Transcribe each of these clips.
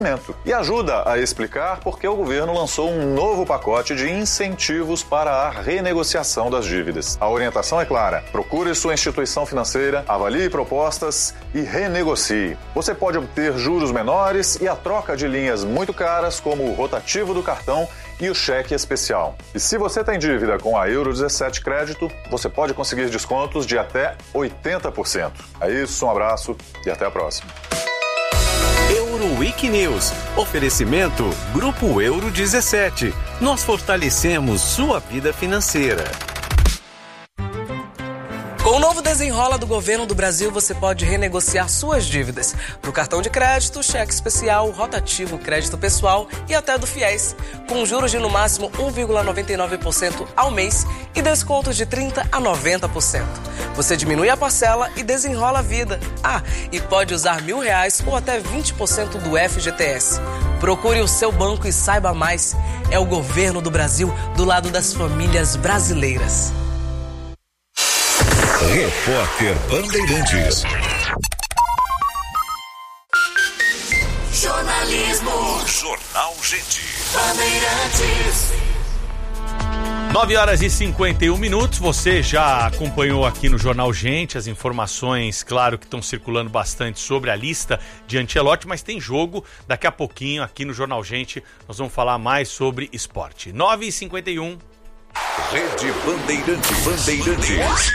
e ajuda a explicar por que o governo lançou um novo pacote de incentivos para a renegociação das dívidas. A orientação é clara: procure sua instituição financeira, avalie propostas e renegocie. Você pode obter juros menores e a troca de linhas muito caras, como o rotativo do cartão e o cheque especial. E se você tem dívida com a Euro 17 Crédito, você pode conseguir descontos de até 80%. É isso, um abraço e até a próxima. Euroweek News. Oferecimento Grupo Euro 17. Nós fortalecemos sua vida financeira. Com o novo Desenrola do Governo do Brasil, você pode renegociar suas dívidas para o cartão de crédito, cheque especial, rotativo, crédito pessoal e até do FIES, com juros de no máximo 1,99% ao mês e descontos de 30% a 90%. Você diminui a parcela e desenrola a vida. E pode usar R$1.000 ou até 20% do FGTS. Procure o seu banco e saiba mais. É o Governo do Brasil do lado das famílias brasileiras. Repórter Bandeirantes. Jornalismo. Jornal Gente. Bandeirantes. 9h51. Você já acompanhou aqui no Jornal Gente as informações, claro, que estão circulando bastante sobre a lista de Ancelotti, mas tem jogo daqui a pouquinho aqui no Jornal Gente. Nós vamos falar mais sobre esporte. 9h51. Rede Bandeirantes.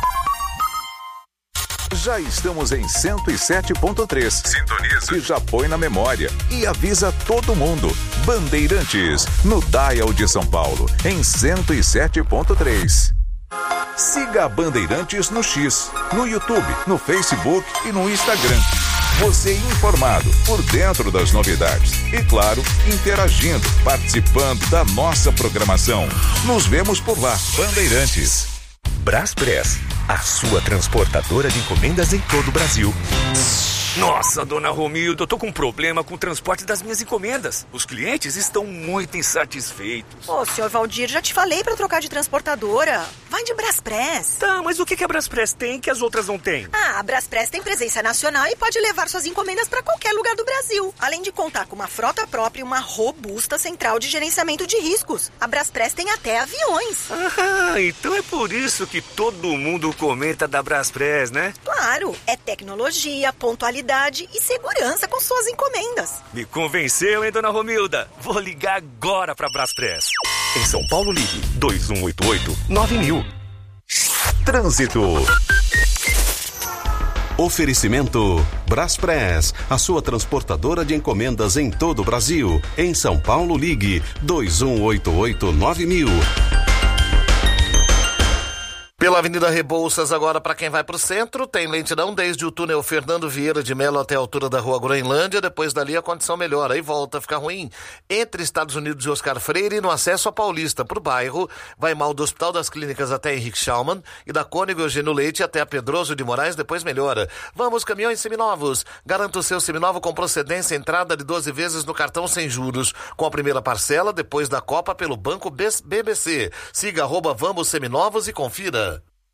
Já estamos em 107.3. Sintoniza. Que já põe na memória e avisa todo mundo. Bandeirantes, no Dial de São Paulo, em 107.3. Siga a Bandeirantes no X, no YouTube, no Facebook e no Instagram. Você informado, por dentro das novidades. E claro, interagindo, participando da nossa programação. Nos vemos por lá. Bandeirantes. Braspress, a sua transportadora de encomendas em todo o Brasil. Nossa, dona Romilda, eu tô com um problema com o transporte das minhas encomendas. Os clientes estão muito insatisfeitos. Ô, senhor Valdir, já te falei pra trocar de transportadora. Vai de Braspress. Tá, mas o que a Braspress tem que as outras não têm? A Braspress tem presença nacional e pode levar suas encomendas pra qualquer lugar do Brasil. Além de contar com uma frota própria e uma robusta central de gerenciamento de riscos. A Braspress tem até aviões. Então é por isso que todo mundo comenta da Braspress, né? Claro, é tecnologia, pontualidade e segurança com suas encomendas. Me convenceu, hein, dona Romilda? Vou ligar agora pra Braspress. Em São Paulo, ligue 2188-9000. Trânsito. Oferecimento Braspress, a sua transportadora de encomendas em todo o Brasil. Em São Paulo, ligue 2188-9000. Pela Avenida Rebouças, agora para quem vai para o centro, tem lentidão desde o túnel Fernando Vieira de Melo até a altura da Rua Groenlândia. Depois dali a condição melhora e volta a ficar ruim entre Estados Unidos e Oscar Freire e no acesso a Paulista para o bairro. Vai mal do Hospital das Clínicas até Henrique Schaumann e da Cônego Eugênio Leite até a Pedroso de Moraes, depois melhora. Vamos, caminhões seminovos. Garanta o seu seminovo com procedência, entrada de 12 vezes no cartão sem juros, com a primeira parcela depois da Copa pelo Banco BBC. Siga @Vamos Seminovos e confira.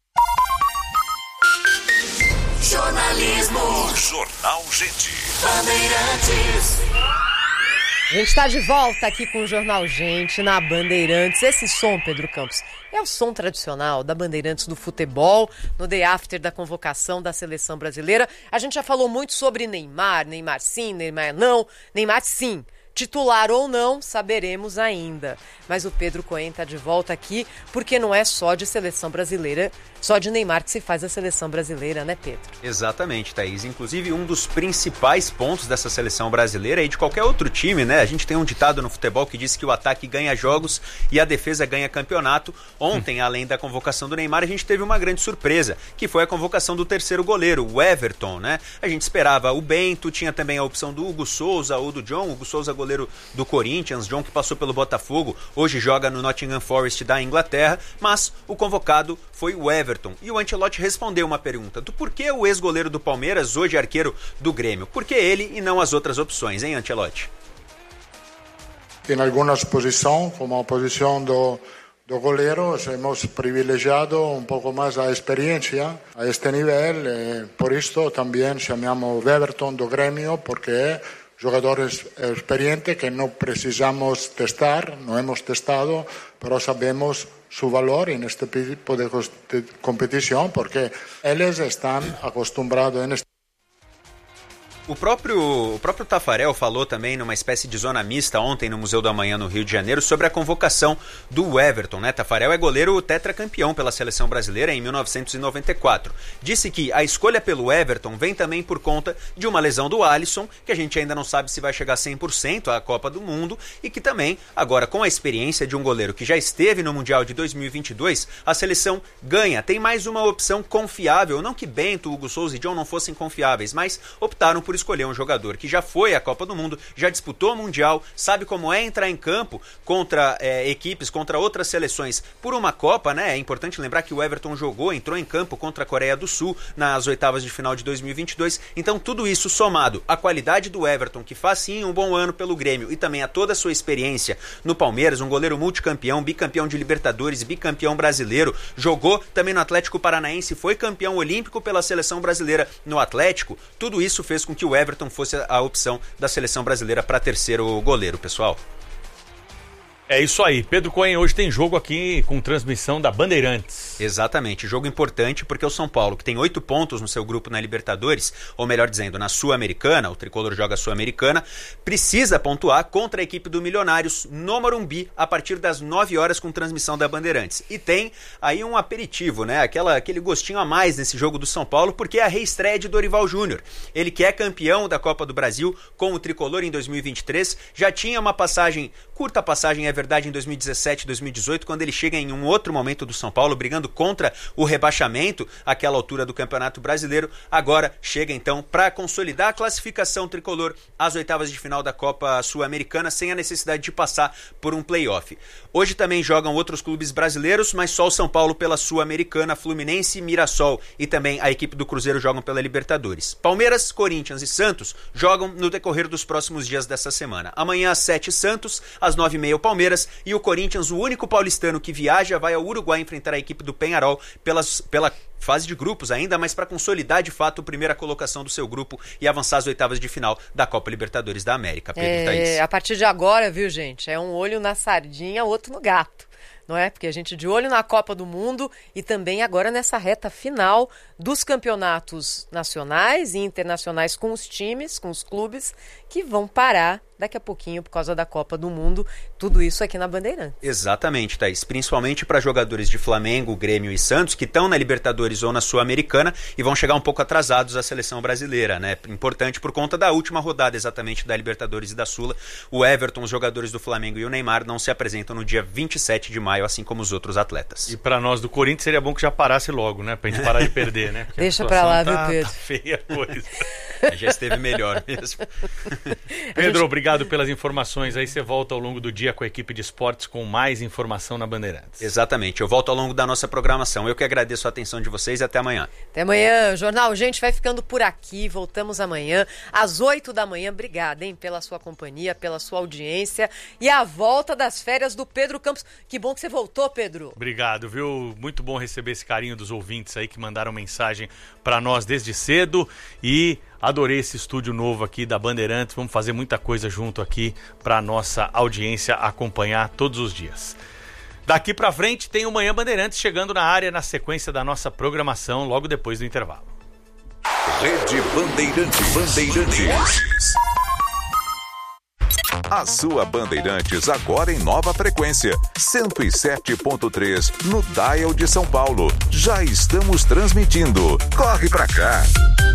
Jornalismo. Jornal Gente. Bandeirantes. A gente está de volta aqui com o Jornal Gente na Bandeirantes. Esse som, Pedro Campos, é o som tradicional da Bandeirantes do futebol, no day after da convocação da seleção brasileira. A gente já falou muito sobre Neymar sim, Neymar não, Neymar sim. Titular ou não, saberemos ainda. Mas o Pedro Cohen está de volta aqui, porque não é só de seleção brasileira, só de Neymar que se faz a seleção brasileira, né, Pedro? Exatamente, Thaís. Inclusive, um dos principais pontos dessa seleção brasileira e de qualquer outro time, né? A gente tem um ditado no futebol que diz que o ataque ganha jogos e a defesa ganha campeonato. Ontem, além da convocação do Neymar, a gente teve uma grande surpresa, que foi a convocação do terceiro goleiro, o Everton, né? A gente esperava o Bento, tinha também a opção do Hugo Souza ou do John. Hugo Souza, goleiro do Corinthians, John que passou pelo Botafogo, hoje joga no Nottingham Forest da Inglaterra, mas o convocado foi o Everton. E o Ancelotti respondeu uma pergunta do porquê o ex-goleiro do Palmeiras, hoje arqueiro do Grêmio. Por que ele e não as outras opções, hein, Ancelotti? Em algumas posições, como a posição do goleiro, hemos privilegiado um pouco mais a experiência a este nível. Por isto também chamamos Everton do Grêmio, porque jugadores experientes que no precisamos testar, no hemos testado, pero sabemos su valor en este tipo de competición porque ellos están acostumbrados en este. O próprio Taffarel falou também numa espécie de zona mista ontem no Museu do Amanhã no Rio de Janeiro sobre a convocação do Everton, né? Taffarel é goleiro tetracampeão pela seleção brasileira em 1994. Disse que a escolha pelo Everton vem também por conta de uma lesão do Alisson, que a gente ainda não sabe se vai chegar 100% à Copa do Mundo, e que também, agora com a experiência de um goleiro que já esteve no Mundial de 2022, a seleção ganha. Tem mais uma opção confiável, não que Bento, Hugo Souza e John não fossem confiáveis, mas optaram por escolher um jogador que já foi à Copa do Mundo, já disputou o Mundial, sabe como é entrar em campo contra equipes, contra outras seleções por uma Copa, né? É importante lembrar que o Everton entrou em campo contra a Coreia do Sul nas oitavas de final de 2022, então tudo isso somado à qualidade do Everton, que faz sim um bom ano pelo Grêmio, e também a toda a sua experiência no Palmeiras, um goleiro multicampeão, bicampeão de Libertadores, bicampeão brasileiro, jogou também no Atlético Paranaense, foi campeão olímpico pela seleção brasileira no Atlético, tudo isso fez com que o Everton fosse a opção da seleção brasileira para terceiro goleiro, pessoal. É isso aí. Pedro Cohen, hoje tem jogo aqui com transmissão da Bandeirantes. Exatamente. Jogo importante porque o São Paulo, que tem 8 pontos no seu grupo na Libertadores, ou melhor dizendo, na Sul-Americana, o Tricolor joga a Sul-Americana, precisa pontuar contra a equipe do Milionários no Morumbi a partir das 9 horas com transmissão da Bandeirantes. E tem aí um aperitivo, né? Aquele gostinho a mais nesse jogo do São Paulo, porque é a reestreia de Dorival Júnior. Ele que é campeão da Copa do Brasil com o Tricolor em 2023, já tinha uma curta passagem, é verdade, em 2017, 2018, quando ele chega em um outro momento do São Paulo, brigando contra o rebaixamento àquela altura do Campeonato Brasileiro. Agora chega então para consolidar a classificação tricolor às oitavas de final da Copa Sul-Americana, sem a necessidade de passar por um play-off. Hoje também jogam outros clubes brasileiros, mas só o São Paulo pela Sul-Americana, Fluminense, Mirassol e também a equipe do Cruzeiro jogam pela Libertadores. Palmeiras, Corinthians e Santos jogam no decorrer dos próximos dias dessa semana. Amanhã às 7, Santos, às 9h30 o Palmeiras, e o Corinthians, o único paulistano que viaja, vai ao Uruguai enfrentar a equipe do Peñarol pela fase de grupos ainda, mas para consolidar de fato a primeira colocação do seu grupo e avançar às oitavas de final da Copa Libertadores da América. Pedro, Thaís. A partir de agora, viu, gente, é um olho na sardinha, outro no gato. Não é? Porque a gente de olho na Copa do Mundo e também agora nessa reta final dos campeonatos nacionais e internacionais com os times, com os clubes que vão parar daqui a pouquinho por causa da Copa do Mundo. Tudo isso aqui na Bandeirantes. Exatamente, Thaís. Principalmente para jogadores de Flamengo, Grêmio e Santos que estão na Libertadores ou na Sul-Americana e vão chegar um pouco atrasados à seleção brasileira, né? Importante por conta da última rodada exatamente da Libertadores e da Sula. O Everton, os jogadores do Flamengo e o Neymar não se apresentam no dia 27 de maio, assim como os outros atletas. E para nós do Corinthians seria bom que já parasse logo, né? Pra gente parar de perder, né? Porque deixa pra lá, viu, Pedro? Tá feia a coisa. Já esteve melhor mesmo. Pedro, obrigado pelas informações. Aí você volta ao longo do dia com a equipe de esportes com mais informação na Bandeirantes. Exatamente. Eu volto ao longo da nossa programação. Eu que agradeço a atenção de vocês e até amanhã. Até amanhã. Jornal Gente vai ficando por aqui. Voltamos amanhã às 8 da manhã. Obrigada, hein, pela sua companhia, pela sua audiência e a volta das férias do Pedro Campos. Que bom que você voltou, Pedro. Obrigado, viu? Muito bom receber esse carinho dos ouvintes aí que mandaram mensagem para nós desde cedo e adorei esse estúdio novo aqui da Bandeirantes. Vamos fazer muita coisa junto aqui para nossa audiência acompanhar todos os dias. Daqui para frente tem o Manhã Bandeirantes chegando na área na sequência da nossa programação logo depois do intervalo. Rede Bandeirantes. A sua Bandeirantes agora em nova frequência, 107.3 no Dial de São Paulo. Já estamos transmitindo. Corre pra cá.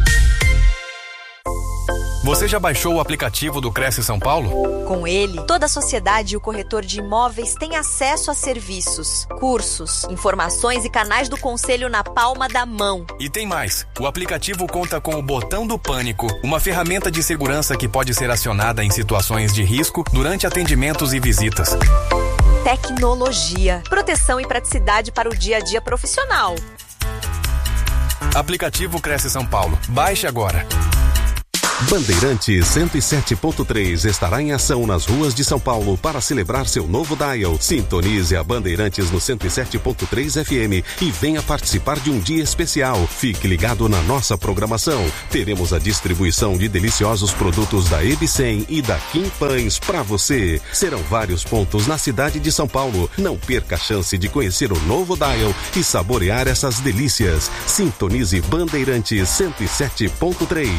Você já baixou o aplicativo do Cresce São Paulo? Com ele, toda a sociedade e o corretor de imóveis têm acesso a serviços, cursos, informações e canais do conselho na palma da mão. E tem mais. O aplicativo conta com o botão do pânico, uma ferramenta de segurança que pode ser acionada em situações de risco durante atendimentos e visitas. Tecnologia, proteção e praticidade para o dia a dia profissional. Aplicativo Cresce São Paulo. Baixe agora. Bandeirantes 107.3 estará em ação nas ruas de São Paulo para celebrar seu novo dial. Sintonize a Bandeirantes no 107.3 FM e venha participar de um dia especial. Fique ligado na nossa programação. Teremos a distribuição de deliciosos produtos da Ebicem e da Kim Pães para você. Serão vários pontos na cidade de São Paulo. Não perca a chance de conhecer o novo dial e saborear essas delícias. Sintonize Bandeirantes 107.3.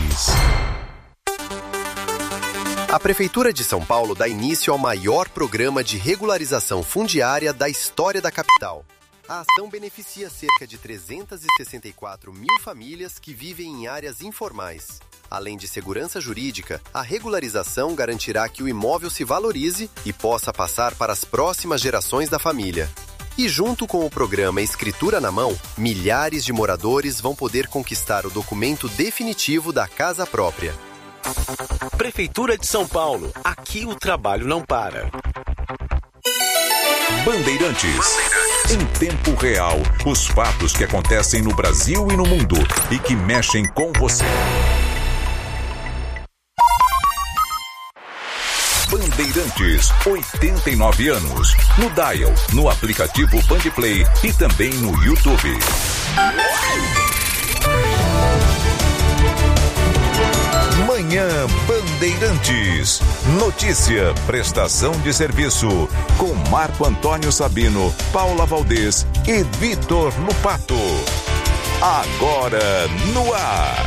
A Prefeitura de São Paulo dá início ao maior programa de regularização fundiária da história da capital. A ação beneficia cerca de 364 mil famílias que vivem em áreas informais. Além de segurança jurídica, a regularização garantirá que o imóvel se valorize e possa passar para as próximas gerações da família. E junto com o programa Escritura na Mão, milhares de moradores vão poder conquistar o documento definitivo da casa própria. Prefeitura de São Paulo. Aqui o trabalho não para. Bandeirantes. Em tempo real, os fatos que acontecem no Brasil e no mundo e que mexem com você. Bandeirantes, 89 anos. No Dial, no aplicativo Bandplay e também no YouTube. Manhã Bandeirantes. Notícia, prestação de serviço. Com Marco Antônio Sabino, Paula Valdez e Vitor Lupato. Agora no ar.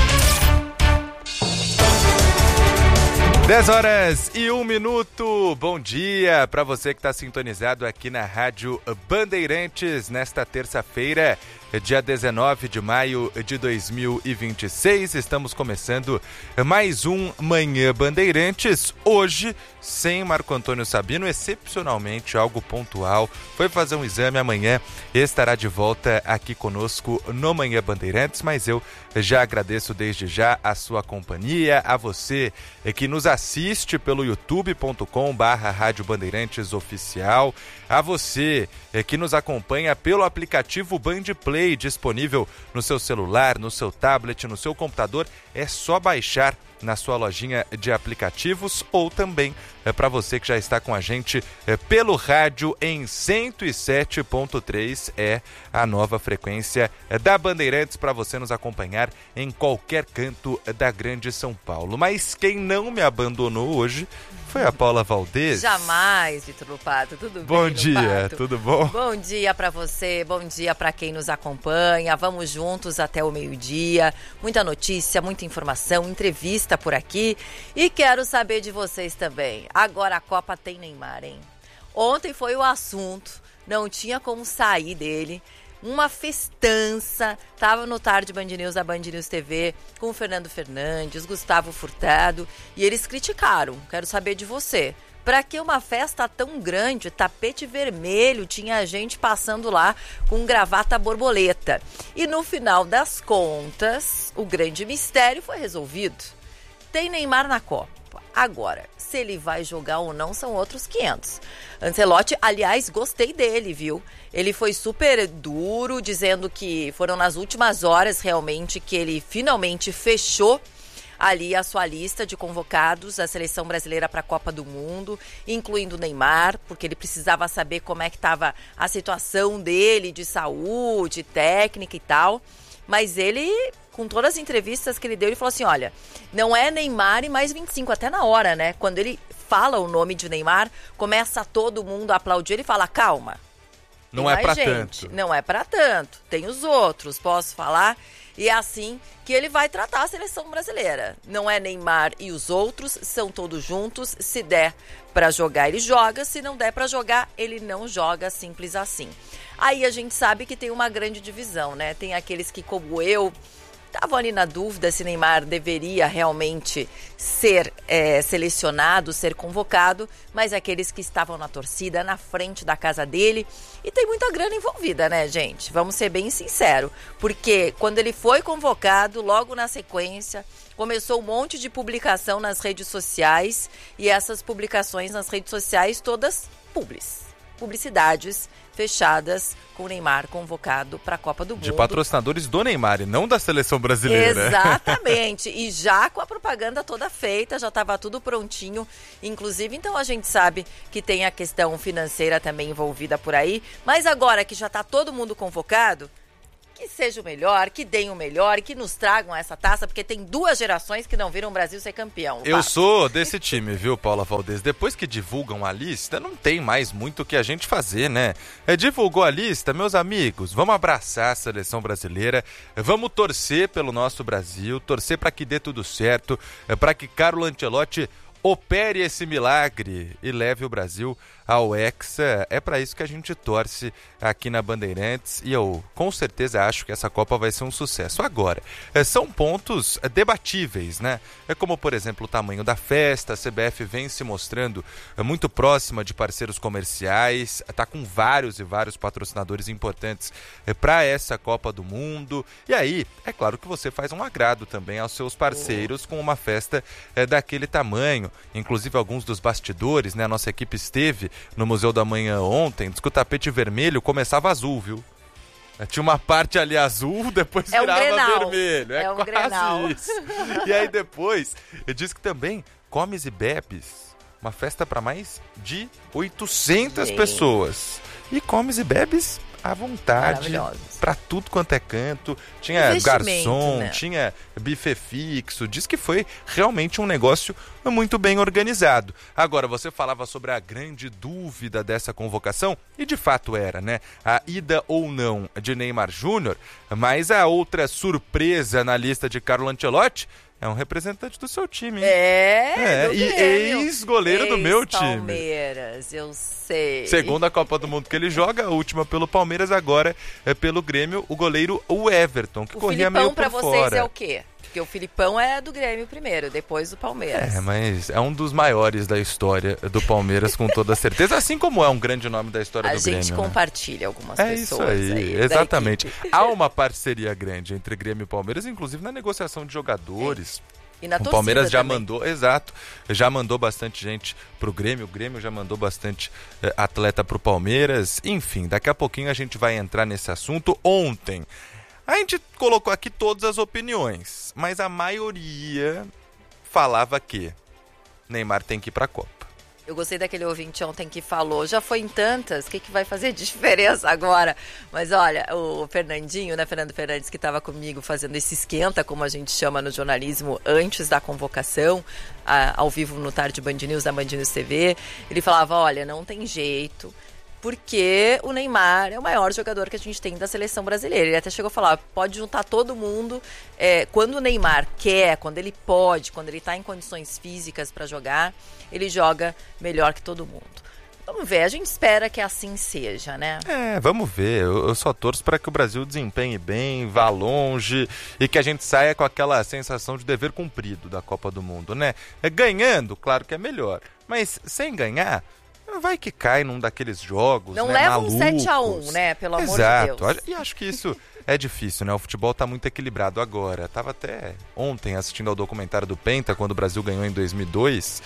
10h01. Bom dia para você que está sintonizado aqui na Rádio Bandeirantes nesta terça-feira, dia 19 de maio de 2026. Estamos começando mais um Manhã Bandeirantes. Hoje, sem Marco Antônio Sabino, excepcionalmente algo pontual. Foi fazer um exame, amanhã estará de volta aqui conosco no Manhã Bandeirantes, mas eu já agradeço desde já a sua companhia, a você que nos assiste pelo youtube.com/Rádio Bandeirantes Oficial, a você que nos acompanha pelo aplicativo Bandplay, disponível no seu celular, no seu tablet, no seu computador. É só baixar na sua lojinha de aplicativos, ou também para você que já está com a gente pelo rádio em 107.3, é a nova frequência da Bandeirantes para você nos acompanhar em qualquer canto da grande São Paulo. Mas quem não me abandonou hoje foi a Paula Valdez. Jamais, Vitor Lupato. Tudo bem, Bom dia, Lupato? Tudo bom? Bom dia para você, bom dia para quem nos acompanha. Vamos juntos até o meio-dia. Muita notícia, muita informação, entrevista por aqui. E quero saber de vocês também. Agora a Copa tem Neymar, hein? Ontem foi o assunto, não tinha como sair dele. Uma festança, tava no Tarde Band News, da Band News TV, com o Fernando Fernandes, Gustavo Furtado, e eles criticaram. Quero saber de você. Pra que uma festa tão grande, tapete vermelho, tinha gente passando lá com gravata borboleta. E no final das contas, o grande mistério foi resolvido. Tem Neymar na Copa. Agora, se ele vai jogar ou não são outros 500. Ancelotti, aliás, gostei dele, viu? Ele foi super duro, dizendo que foram nas últimas horas realmente que ele finalmente fechou ali a sua lista de convocados da seleção brasileira para a Copa do Mundo, incluindo o Neymar, porque ele precisava saber como é que estava a situação dele de saúde, técnica e tal. Mas ele, com todas as entrevistas que ele deu, ele falou assim, olha, não é Neymar e mais 25, até na hora, né? Quando ele fala o nome de Neymar, começa todo mundo a aplaudir, ele fala, calma. Não é pra tanto. Não é pra tanto. Tem os outros, posso falar? E é assim que ele vai tratar a seleção brasileira. Não é Neymar e os outros, são todos juntos. Se der pra jogar, ele joga. Se não der pra jogar, ele não joga, simples assim. Aí a gente sabe que tem uma grande divisão, né? Tem aqueles que, como eu, estavam ali na dúvida se Neymar deveria realmente ser selecionado, ser convocado, mas aqueles que estavam na torcida, na frente da casa dele. E tem muita grana envolvida, né, gente? Vamos ser bem sinceros. Porque quando ele foi convocado, logo na sequência, começou um monte de publicação nas redes sociais. E essas publicações nas redes sociais, todas publicidades fechadas com o Neymar convocado para a Copa do Mundo. De patrocinadores do Neymar e não da seleção brasileira. Exatamente. E já com a propaganda toda feita, já estava tudo prontinho. Inclusive, então a gente sabe que tem a questão financeira também envolvida por aí. Mas agora que já está todo mundo convocado, que seja o melhor, que deem o melhor e que nos tragam essa taça, porque tem 2 gerações que não viram o Brasil ser campeão. Eu sou desse time, viu, Paula Valdez? Depois que divulgam a lista, não tem mais muito o que a gente fazer, né? Divulgou a lista, meus amigos, vamos abraçar a seleção brasileira, vamos torcer pelo nosso Brasil, torcer para que dê tudo certo, para que Carlo Ancelotti opere esse milagre e leve o Brasil ao Hexa. É para isso que a gente torce aqui na Bandeirantes e eu com certeza acho que essa Copa vai ser um sucesso. Agora, são pontos debatíveis, né? É como, por exemplo, o tamanho da festa. A CBF vem se mostrando muito próxima de parceiros comerciais, está com vários e vários patrocinadores importantes para essa Copa do Mundo. E aí, é claro que você faz um agrado também aos seus parceiros com uma festa daquele tamanho. Inclusive, alguns dos bastidores, né? A nossa equipe esteve no Museu da Manhã ontem, diz que o tapete vermelho começava azul, viu? Tinha uma parte ali azul, depois virava vermelho. É quase Grenal. Isso. E aí depois, diz que também comes e bebes. Uma festa para mais de 800 pessoas. E comes e bebes à vontade, para tudo quanto é canto. Tinha garçom, né? Tinha buffet fixo. Diz que foi realmente um negócio muito bem organizado. Agora, você falava sobre a grande dúvida dessa convocação, e de fato era, né? A ida ou não de Neymar Júnior, mas a outra surpresa na lista de Carlo Ancelotti é um representante do seu time, hein? E ex-goleiro do meu time. Palmeiras, eu sei. Segunda Copa do Mundo que ele joga, a última pelo Palmeiras, agora é pelo Grêmio, o goleiro o Everton, que corria meio por fora. O Filipão pra vocês é o quê? Porque o Filipão é do Grêmio primeiro, depois do Palmeiras. Mas é um dos maiores da história do Palmeiras, com toda certeza. Assim como é um grande nome da história do Grêmio. A gente compartilha algumas pessoas. É isso aí, exatamente. Há uma parceria grande entre Grêmio e Palmeiras, inclusive na negociação de jogadores. E na o Palmeiras já também. já mandou bastante gente pro Grêmio, o Grêmio já mandou bastante atleta pro Palmeiras. Enfim, daqui a pouquinho a gente vai entrar nesse assunto. Ontem a gente colocou aqui todas as opiniões, mas a maioria falava que Neymar tem que ir para a Copa. Eu gostei daquele ouvinte ontem que falou, já foi em tantas, o que vai fazer diferença agora? Mas olha, o Fernandinho, né, Fernando Fernandes, que estava comigo fazendo esse esquenta, como a gente chama no jornalismo, antes da convocação, ao vivo no Tarde Band News, da Band News TV, ele falava, olha, não tem jeito, porque o Neymar é o maior jogador que a gente tem da seleção brasileira. Ele até chegou a falar, pode juntar todo mundo, quando o Neymar quer, quando ele pode, quando ele está em condições físicas para jogar, ele joga melhor que todo mundo. Vamos ver, a gente espera que assim seja, né? Vamos ver. Eu só torço para que o Brasil desempenhe bem, vá longe e que a gente saia com aquela sensação de dever cumprido da Copa do Mundo, né? Ganhando, claro que é melhor, mas sem ganhar, vai que cai num daqueles jogos, não, né, leva malucos. Um 7-1, né? Pelo amor de Deus. Exato. E acho que isso é difícil, né? O futebol tá muito equilibrado agora. Tava até ontem assistindo ao documentário do Penta, quando o Brasil ganhou em 2002,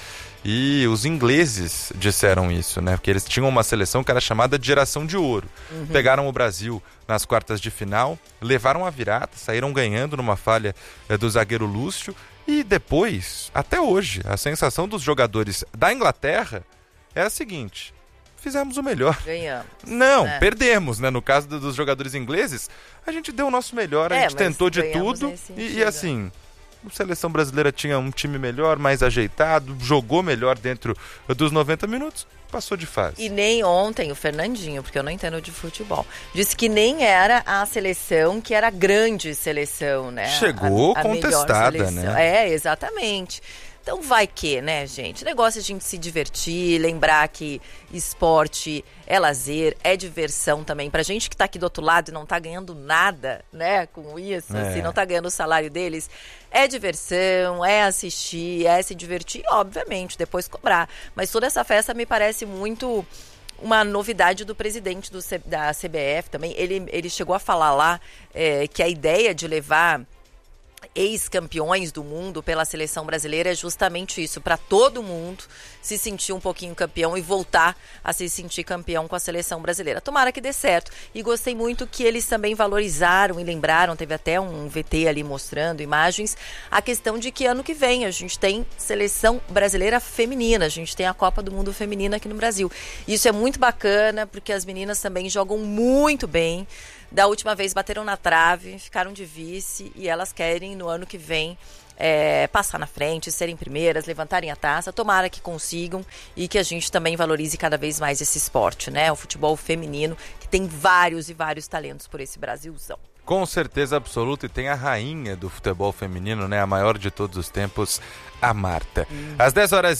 e os ingleses disseram isso, né? Porque eles tinham uma seleção que era chamada de geração de ouro. Pegaram o Brasil nas quartas de final, levaram a virada, saíram ganhando numa falha do zagueiro Lúcio, e depois, até hoje, a sensação dos jogadores da Inglaterra é a seguinte: fizemos o melhor. Ganhamos. Não, perdemos, né? No caso dos jogadores ingleses, a gente deu o nosso melhor, a gente tentou de tudo. E assim, a seleção brasileira tinha um time melhor, mais ajeitado, jogou melhor dentro dos 90 minutos, passou de fase. E nem ontem o Fernandinho, porque eu não entendo de futebol, disse que nem era a seleção que era a grande seleção, né? Chegou a contestada, né? Exatamente. Então vai que, né, gente? O negócio é a gente se divertir, lembrar que esporte é lazer, é diversão também. Pra gente que tá aqui do outro lado e não tá ganhando nada, né, com isso, assim, não tá ganhando o salário deles, é diversão, é assistir, é se divertir, obviamente, depois cobrar. Mas toda essa festa me parece muito uma novidade do presidente da CBF também. Ele chegou a falar lá que a ideia de levar ex-campeões do mundo pela seleção brasileira é justamente isso, para todo mundo se sentir um pouquinho campeão e voltar a se sentir campeão com a seleção brasileira. Tomara que dê certo. E gostei muito que eles também valorizaram e lembraram, teve até um VT ali mostrando imagens, a questão de que ano que vem a gente tem seleção brasileira feminina, a gente tem a Copa do Mundo feminina aqui no Brasil. Isso é muito bacana, porque as meninas também jogam muito bem. Da última vez bateram na trave, ficaram de vice e elas querem no ano que vem passar na frente, serem primeiras, levantarem a taça. Tomara que consigam e que a gente também valorize cada vez mais esse esporte, né? O futebol feminino, que tem vários e vários talentos por esse Brasilzão. Com certeza absoluta, e tem a rainha do futebol feminino, né? A maior de todos os tempos, a Marta. Às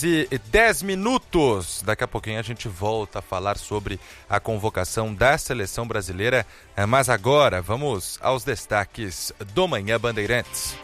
10h10, daqui a pouquinho a gente volta a falar sobre a convocação da seleção brasileira, mas agora vamos aos destaques do Manhã Bandeirantes.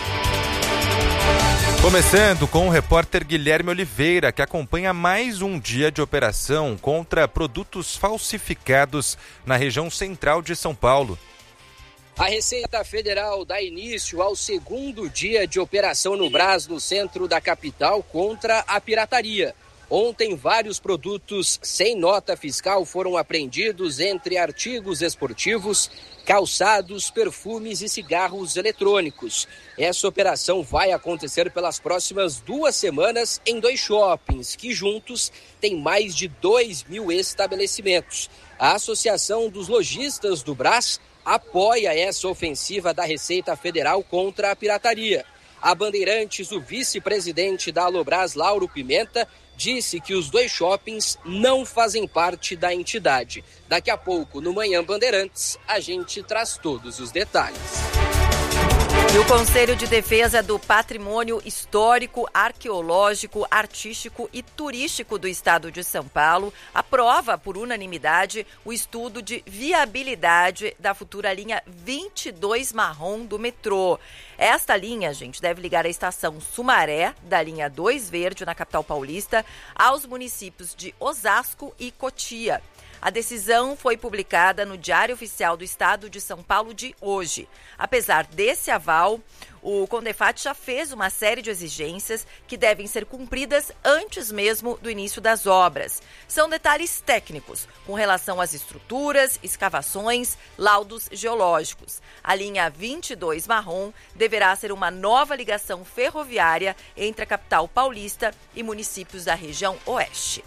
Começando com o repórter Guilherme Oliveira, que acompanha mais um dia de operação contra produtos falsificados na região central de São Paulo. A Receita Federal dá início ao segundo dia de operação no Brás, no centro da capital, contra a pirataria. Ontem, vários produtos sem nota fiscal foram apreendidos, entre artigos esportivos, calçados, perfumes e cigarros eletrônicos. Essa operação vai acontecer pelas próximas 2 semanas em 2 shoppings, que juntos têm mais de 2.000 estabelecimentos. A Associação dos Lojistas do Brás apoia essa ofensiva da Receita Federal contra a pirataria. A Bandeirantes, o vice-presidente da Alobras, Lauro Pimenta, disse que os 2 shoppings não fazem parte da entidade. Daqui a pouco, no Manhã Bandeirantes, a gente traz todos os detalhes. E o Conselho de Defesa do Patrimônio Histórico, Arqueológico, Artístico e Turístico do Estado de São Paulo aprova por unanimidade o estudo de viabilidade da futura linha 22 marrom do metrô. Esta linha, gente, deve ligar a estação Sumaré, da linha 2 verde, na capital paulista, aos municípios de Osasco e Cotia. A decisão foi publicada no Diário Oficial do Estado de São Paulo de hoje. Apesar desse aval, o Condefat já fez uma série de exigências que devem ser cumpridas antes mesmo do início das obras. São detalhes técnicos, com relação às estruturas, escavações, laudos geológicos. A linha 22 marrom deverá ser uma nova ligação ferroviária entre a capital paulista e municípios da região oeste.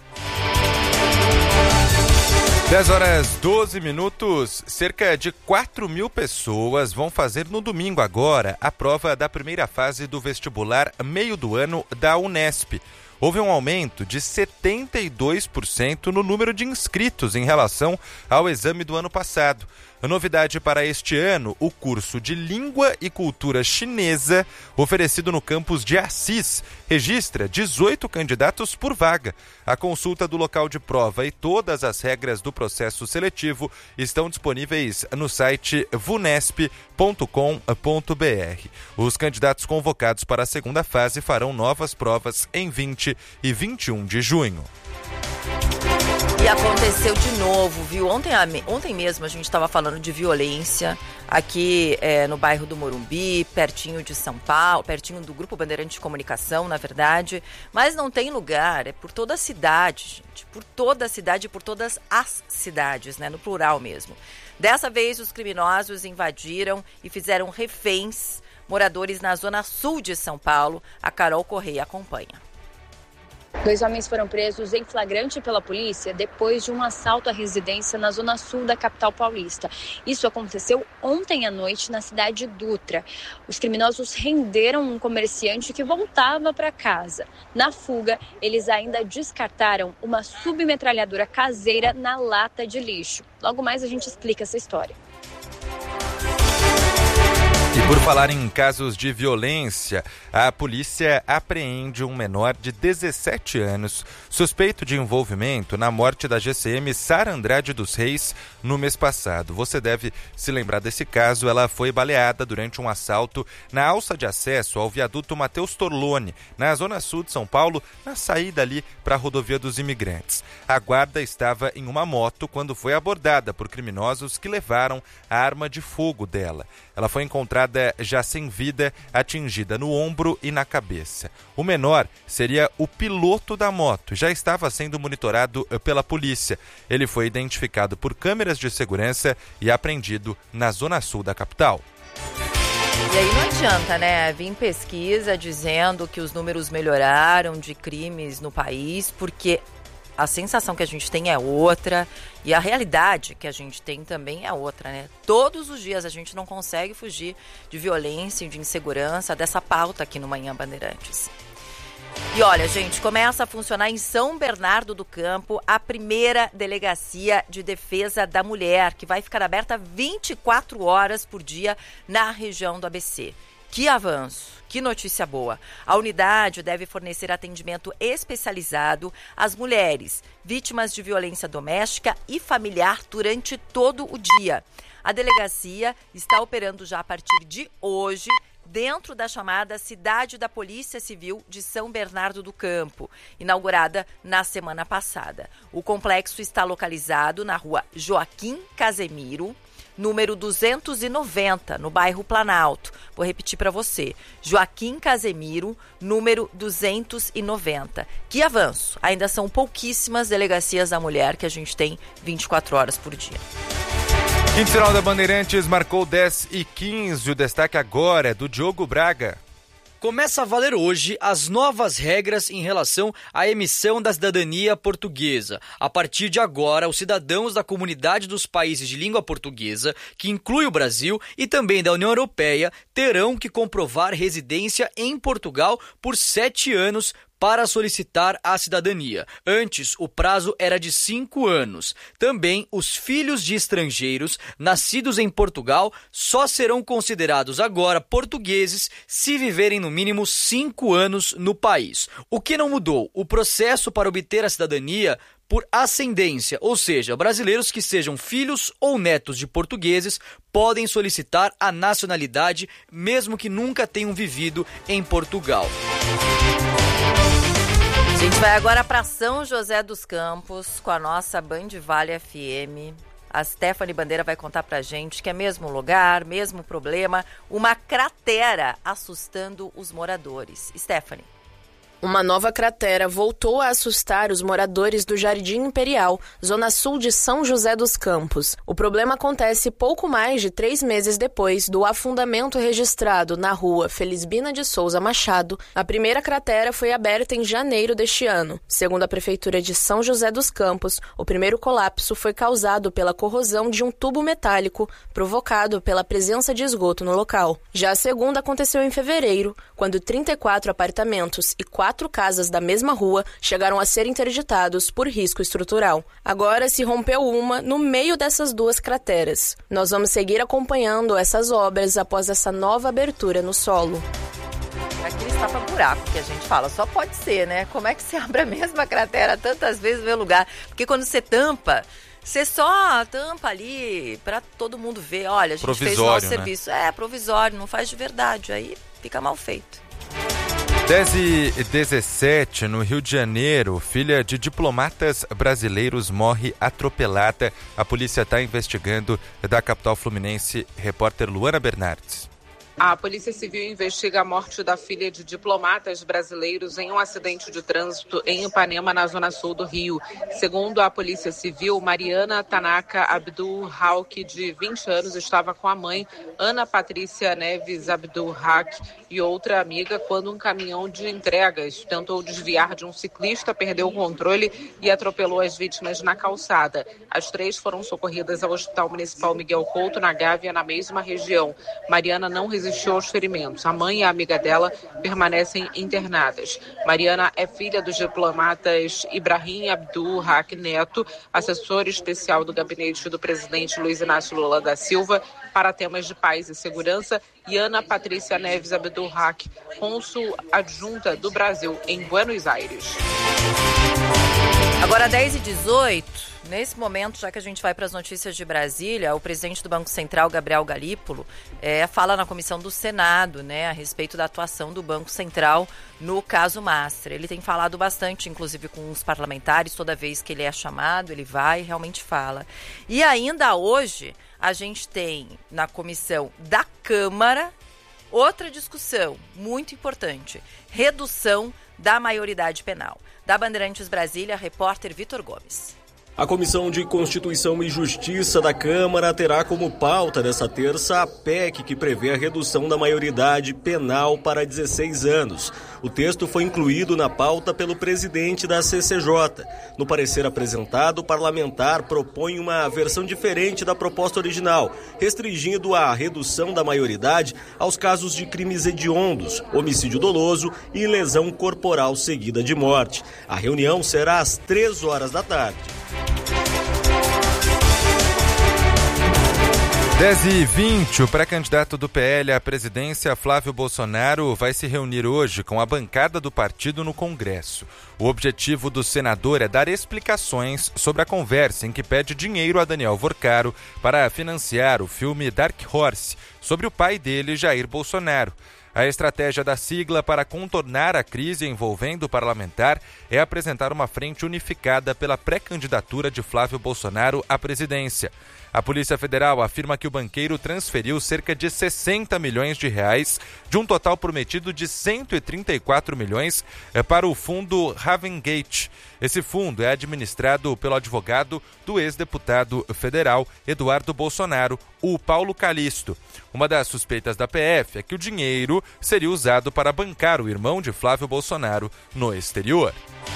10h12, cerca de 4.000 pessoas vão fazer no domingo agora a prova da primeira fase do vestibular meio do ano da Unesp. Houve um aumento de 72% no número de inscritos em relação ao exame do ano passado. A novidade para este ano, o curso de Língua e Cultura Chinesa, oferecido no campus de Assis, registra 18 candidatos por vaga. A consulta do local de prova e todas as regras do processo seletivo estão disponíveis no site vunesp.com.br. Os candidatos convocados para a segunda fase farão novas provas em 20 e 21 de junho. E aconteceu de novo, viu? Ontem mesmo a gente estava falando de violência aqui no bairro do Morumbi, pertinho de São Paulo, pertinho do Grupo Bandeirante de Comunicação, na verdade. Mas não tem lugar, é por toda a cidade, gente. Por toda a cidade e por todas as cidades, né? No plural mesmo. Dessa vez, os criminosos invadiram e fizeram reféns moradores na zona sul de São Paulo. A Carol Correia acompanha. 2 homens foram presos em flagrante pela polícia depois de um assalto à residência na zona sul da capital paulista. Isso aconteceu ontem à noite na cidade de Dutra. Os criminosos renderam um comerciante que voltava para casa. Na fuga, eles ainda descartaram uma submetralhadora caseira na lata de lixo. Logo mais a gente explica essa história. E por falar em casos de violência, a polícia apreende um menor de 17 anos, suspeito de envolvimento na morte da GCM Sara Andrade dos Reis no mês passado. Você deve se lembrar desse caso. Ela foi baleada durante um assalto na alça de acesso ao viaduto Matheus Torlone, na zona sul de São Paulo, na saída ali para a rodovia dos Imigrantes. A guarda estava em uma moto quando foi abordada por criminosos que levaram a arma de fogo dela. Ela foi encontrada encontrada já sem vida, atingida no ombro e na cabeça. O menor seria o piloto da moto, já estava sendo monitorado pela polícia. Ele foi identificado por câmeras de segurança e apreendido na zona sul da capital. E aí não adianta, né? Vim pesquisa dizendo que os números melhoraram de crimes no país, porque a sensação que a gente tem é outra e a realidade que a gente tem também é outra, né? Todos os dias a gente não consegue fugir de violência e de insegurança dessa pauta aqui no Manhã Bandeirantes. E olha, gente, começa a funcionar em São Bernardo do Campo a primeira delegacia de defesa da mulher, que vai ficar aberta 24 horas por dia na região do ABC. Que avanço, que notícia boa. A unidade deve fornecer atendimento especializado às mulheres vítimas de violência doméstica e familiar durante todo o dia. A delegacia está operando já a partir de hoje, dentro da chamada Cidade da Polícia Civil de São Bernardo do Campo, inaugurada na semana passada. O complexo está localizado na rua Joaquim Casemiro, número 290, no bairro Planalto. Vou repetir para você. Joaquim Casemiro, número 290. Que avanço! Ainda são pouquíssimas delegacias da mulher que a gente tem 24 horas por dia. Quinto da Bandeirantes marcou 10h15. O destaque agora é do Diogo Braga. Começa a valer hoje as novas regras em relação à emissão da cidadania portuguesa. A partir de agora, os cidadãos da comunidade dos países de língua portuguesa, que inclui o Brasil e também da União Europeia, terão que comprovar residência em Portugal por 7 anos para solicitar a cidadania. Antes, o prazo era de 5 anos. Também, os filhos de estrangeiros nascidos em Portugal só serão considerados agora portugueses se viverem no mínimo 5 anos no país. O que não mudou? O processo para obter a cidadania por ascendência, ou seja, brasileiros que sejam filhos ou netos de portugueses podem solicitar a nacionalidade mesmo que nunca tenham vivido em Portugal. A gente vai agora para São José dos Campos com a nossa Band Vale FM. A Stephanie Bandeira vai contar pra gente que é mesmo lugar, mesmo problema, uma cratera assustando os moradores. Stephanie. Uma nova cratera voltou a assustar os moradores do Jardim Imperial, zona sul de São José dos Campos. O problema acontece pouco mais de 3 meses depois do afundamento registrado na rua Felisbina de Souza Machado. A primeira cratera foi aberta em janeiro deste ano. Segundo a Prefeitura de São José dos Campos, o primeiro colapso foi causado pela corrosão de um tubo metálico provocado pela presença de esgoto no local. Já a segunda aconteceu em fevereiro, quando 34 apartamentos e 4 casas da mesma rua chegaram a ser interditados por risco estrutural. Agora se rompeu uma no meio dessas 2 crateras. Nós vamos seguir acompanhando essas obras após essa nova abertura no solo. Aquele tapa-buraco que a gente fala, só pode ser, né? Como é que você abre a mesma cratera tantas vezes no mesmo lugar? Porque quando você tampa, você só tampa ali para todo mundo ver. Olha, a gente fez o nosso serviço. É, provisório, não faz de verdade. Aí fica mal feito. 10h17, no Rio de Janeiro, filha de diplomatas brasileiros morre atropelada. A polícia está investigando. Da capital fluminense, repórter Luana Bernardes. A Polícia Civil investiga a morte da filha de diplomatas brasileiros em um acidente de trânsito em Ipanema, na zona sul do Rio. Segundo a Polícia Civil, Mariana Tanaka Abdul Haq, de 20 anos, estava com a mãe, Ana Patrícia Neves Abdul Haq, e outra amiga quando um caminhão de entregas tentou desviar de um ciclista, perdeu o controle e atropelou as vítimas na calçada. As 3 foram socorridas ao Hospital Municipal Miguel Couto, na Gávea, na mesma região. Mariana não resistiu aos ferimentos. A mãe e a amiga dela permanecem internadas. Mariana é filha dos diplomatas Ibrahim Abdul Haq Neto, assessor especial do gabinete do presidente Luiz Inácio Lula da Silva para temas de paz e segurança, e Ana Patrícia Neves Abdul Haq, cônsul adjunta do Brasil em Buenos Aires. Agora Agora 10h18, nesse momento, já que a gente vai para as notícias de Brasília, o presidente do Banco Central, Gabriel Galípolo, fala na comissão do Senado, a respeito da atuação do Banco Central no caso Master. Ele tem falado bastante, inclusive com os parlamentares, toda vez que ele é chamado, ele vai e realmente fala. E ainda hoje, a gente tem na comissão da Câmara outra discussão muito importante, redução da maioridade penal. Da Bandeirantes Brasília, repórter Vitor Gomes. A Comissão de Constituição e Justiça da Câmara terá como pauta dessa terça a PEC que prevê a redução da maioridade penal para 16 anos. O texto foi incluído na pauta pelo presidente da CCJ. No parecer apresentado, o parlamentar propõe uma versão diferente da proposta original, restringindo a redução da maioridade aos casos de crimes hediondos, homicídio doloso e lesão corporal seguida de morte. A reunião será às 3 horas da tarde. 10h20, o pré-candidato do PL à presidência, Flávio Bolsonaro, vai se reunir hoje com a bancada do partido no Congresso. O objetivo do senador é dar explicações sobre a conversa em que pede dinheiro a Daniel Vorcaro para financiar o filme Dark Horse, sobre o pai dele, Jair Bolsonaro. A estratégia da sigla para contornar a crise envolvendo o parlamentar é apresentar uma frente unificada pela pré-candidatura de Flávio Bolsonaro à presidência. A Polícia Federal afirma que o banqueiro transferiu cerca de 60 milhões de reais de um total prometido de 134 milhões para o fundo Ravengate. Esse fundo é administrado pelo advogado do ex-deputado federal Eduardo Bolsonaro, o Paulo Calixto. Uma das suspeitas da PF é que o dinheiro seria usado para bancar o irmão de Flávio Bolsonaro no exterior.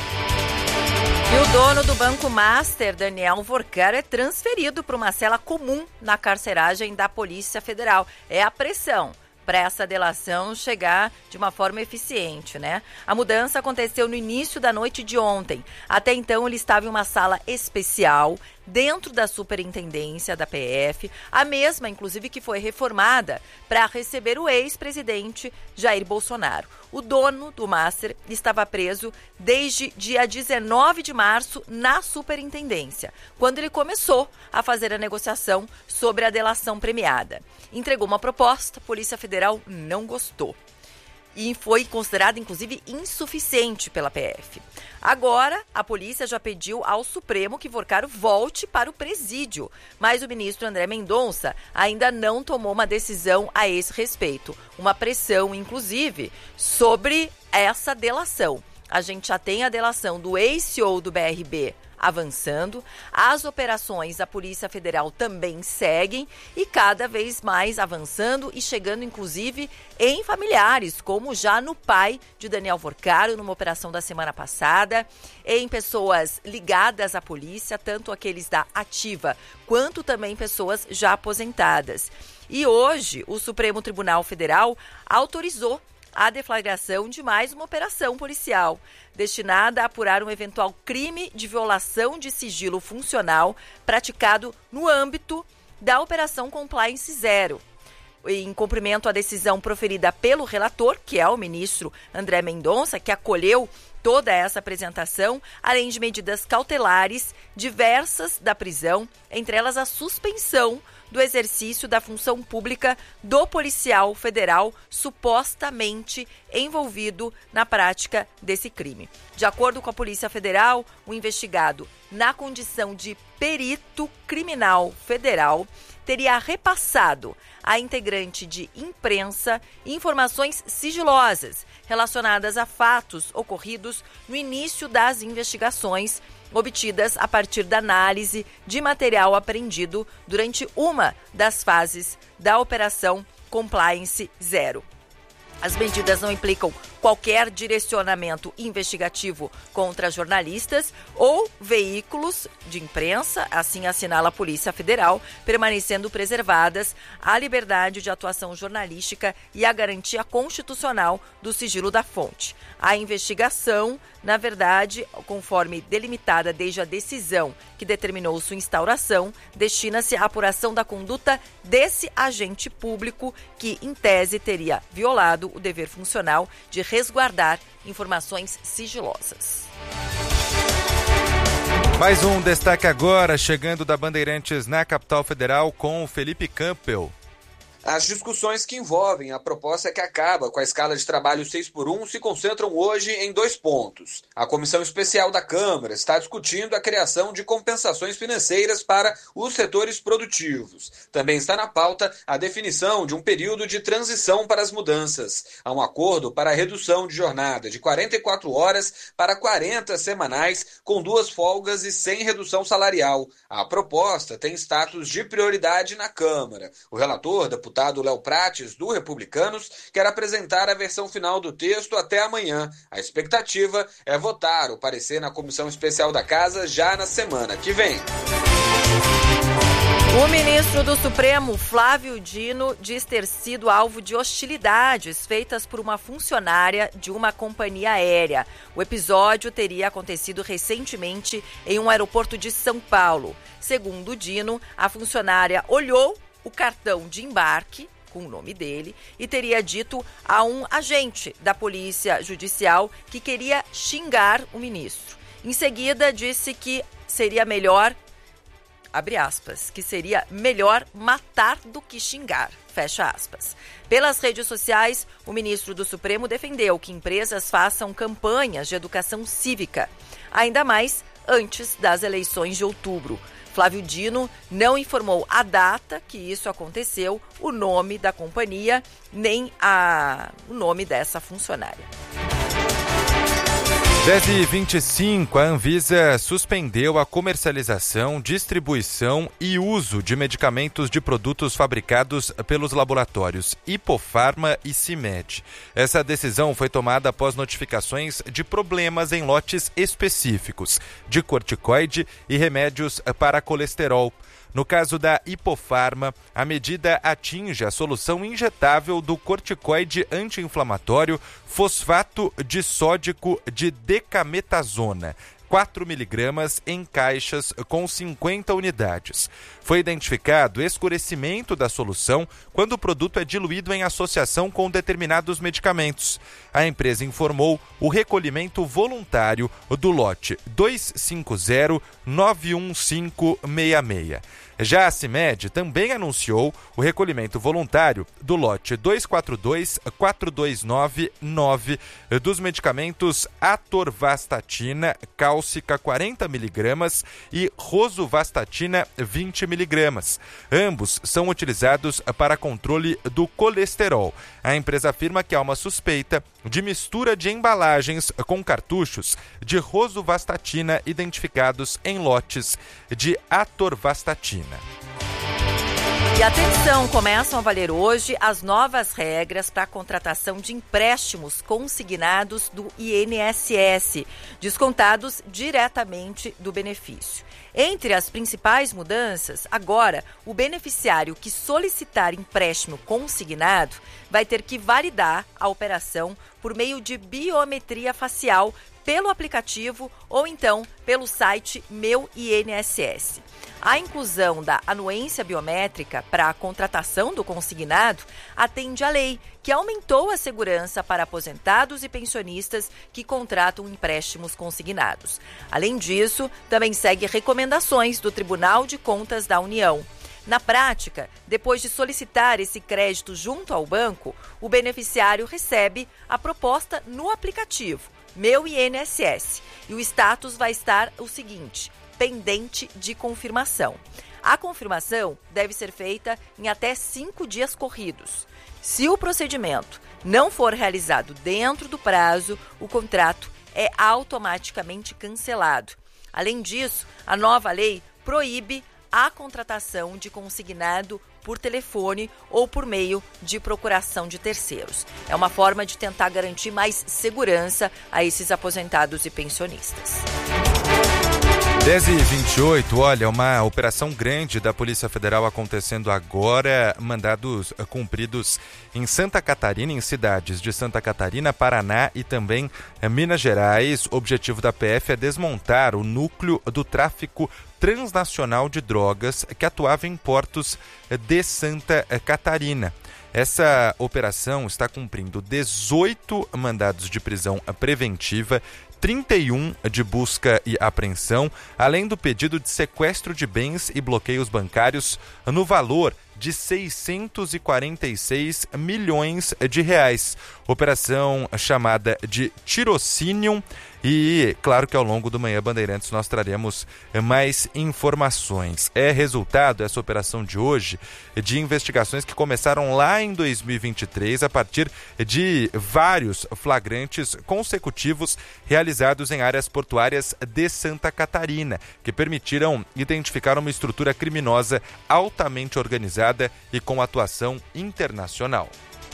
E o dono do Banco Master, Daniel Vorcaro, é transferido para uma cela comum na carceragem da Polícia Federal. É a pressão para essa delação chegar de uma forma eficiente, A mudança aconteceu no início da noite de ontem. Até então, ele estava em uma sala especial dentro da superintendência da PF, a mesma, inclusive, que foi reformada para receber o ex-presidente Jair Bolsonaro. O dono do Master estava preso desde dia 19 de março na superintendência, quando ele começou a fazer a negociação sobre a delação premiada. Entregou uma proposta, a Polícia Federal não gostou. E foi considerada, inclusive, insuficiente pela PF. Agora, a polícia já pediu ao Supremo que Vorcaro volte para o presídio, mas o ministro André Mendonça ainda não tomou uma decisão a esse respeito. Uma pressão, inclusive, sobre essa delação. A gente já tem a delação do ex-CEO do BRB avançando, as operações da Polícia Federal também seguem e cada vez mais avançando e chegando, inclusive, em familiares, como já no pai de Daniel Vorcaro, numa operação da semana passada, em pessoas ligadas à polícia, tanto aqueles da ativa, quanto também pessoas já aposentadas. E hoje, o Supremo Tribunal Federal autorizou a deflagração de mais uma operação policial, destinada a apurar um eventual crime de violação de sigilo funcional praticado no âmbito da Operação Compliance Zero. Em cumprimento à decisão proferida pelo relator, que é o ministro André Mendonça, que acolheu toda essa apresentação, além de medidas cautelares diversas da prisão, entre elas a suspensão do exercício da função pública do policial federal supostamente envolvido na prática desse crime. De acordo com a Polícia Federal, o investigado, na condição de perito criminal federal, teria repassado a integrante de imprensa informações sigilosas relacionadas a fatos ocorridos no início das investigações, obtidas a partir da análise de material apreendido durante uma das fases da Operação Compliance Zero. As medidas não implicam qualquer direcionamento investigativo contra jornalistas ou veículos de imprensa, assim assinala a Polícia Federal, permanecendo preservadas a liberdade de atuação jornalística e a garantia constitucional do sigilo da fonte. A investigação, na verdade, conforme delimitada desde a decisão que determinou sua instauração, destina-se à apuração da conduta desse agente público que, em tese, teria violado o dever funcional de resguardar informações sigilosas. Mais um destaque agora, chegando da Bandeirantes na capital federal com o Felipe Campbell. As discussões que envolvem a proposta que acaba com a escala de trabalho 6x1 se concentram hoje em 2 pontos. A Comissão Especial da Câmara está discutindo a criação de compensações financeiras para os setores produtivos. Também está na pauta a definição de um período de transição para as mudanças. Há um acordo para a redução de jornada de 44 horas para 40 semanais, com 2 folgas e sem redução salarial. A proposta tem status de prioridade na Câmara. O relator, deputado Léo Prates, do Republicanos, quer apresentar a versão final do texto até amanhã. A expectativa é votar o parecer na Comissão Especial da Casa já na semana que vem. O ministro do Supremo, Flávio Dino, diz ter sido alvo de hostilidades feitas por uma funcionária de uma companhia aérea. O episódio teria acontecido recentemente em um aeroporto de São Paulo. Segundo Dino, a funcionária olhou o cartão de embarque com o nome dele e teria dito a um agente da Polícia Judicial que queria xingar o ministro. Em seguida, disse que seria melhor, abre aspas, que seria melhor matar do que xingar, fecha aspas. Pelas redes sociais, o ministro do Supremo defendeu que empresas façam campanhas de educação cívica, ainda mais antes das eleições de outubro. Flávio Dino não informou a data que isso aconteceu, o nome da companhia, nem o nome dessa funcionária. 10h25, a Anvisa suspendeu a comercialização, distribuição e uso de medicamentos de produtos fabricados pelos laboratórios Hipofarma e CIMED. Essa decisão foi tomada após notificações de problemas em lotes específicos de corticoide e remédios para colesterol. No caso da Hipofarma, a medida atinge a solução injetável do corticoide anti-inflamatório fosfato disódico de decametasona, 4 miligramas em caixas com 50 unidades. Foi identificado escurecimento da solução quando o produto é diluído em associação com determinados medicamentos. A empresa informou o recolhimento voluntário do lote 250-91566. Já a CIMED também anunciou o recolhimento voluntário do lote 242-4299 dos medicamentos atorvastatina cálcica 40 mg e rosuvastatina 20 mg. Ambos são utilizados para controle do colesterol. A empresa afirma que há uma suspeita de mistura de embalagens com cartuchos de rosuvastatina identificados em lotes de atorvastatina. E atenção, começam a valer hoje as novas regras para a contratação de empréstimos consignados do INSS, descontados diretamente do benefício. Entre as principais mudanças, agora, o beneficiário que solicitar empréstimo consignado vai ter que validar a operação por meio de biometria facial pelo aplicativo ou então pelo site Meu INSS. A inclusão da anuência biométrica para a contratação do consignado atende à lei, que aumentou a segurança para aposentados e pensionistas que contratam empréstimos consignados. Além disso, também segue recomendações do Tribunal de Contas da União. Na prática, depois de solicitar esse crédito junto ao banco, o beneficiário recebe a proposta no aplicativo Meu INSS e o status vai estar o seguinte: pendente de confirmação. A confirmação deve ser feita em até 5 dias corridos. Se o procedimento não for realizado dentro do prazo, o contrato é automaticamente cancelado. Além disso, a nova lei proíbe a contratação de consignado por telefone ou por meio de procuração de terceiros. É uma forma de tentar garantir mais segurança a esses aposentados e pensionistas. 10h28, olha, uma operação grande da Polícia Federal acontecendo agora, mandados cumpridos em Santa Catarina, em cidades de Santa Catarina, Paraná e também Minas Gerais. O objetivo da PF é desmontar o núcleo do tráfico transnacional de drogas que atuava em portos de Santa Catarina. Essa operação está cumprindo 18 mandados de prisão preventiva, 31 de busca e apreensão, além do pedido de sequestro de bens e bloqueios bancários no valor de 646 milhões de reais. Operação chamada de Tirocínio. E claro que ao longo do Manhã Bandeirantes nós traremos mais informações. É resultado, essa operação de hoje, de investigações que começaram lá em 2023 a partir de vários flagrantes consecutivos realizados em áreas portuárias de Santa Catarina, que permitiram identificar uma estrutura criminosa altamente organizada e com atuação internacional.